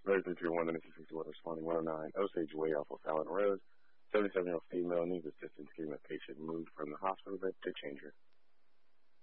Resident 331, the responding 109, Osage Way off of Fallon Road. 77-year-old female needs assistance getting a patient moved from the hospital bed to change her.